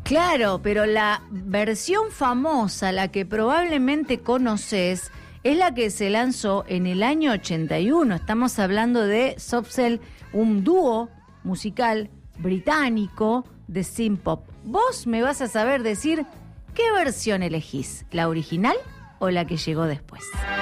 Claro, pero la versión famosa, la que probablemente conoces, es la que se lanzó en el año 81. Estamos hablando de Soft Cell, un dúo musical británico de synth pop. Vos me vas a saber decir qué versión elegís, ¿la original o la que llegó después?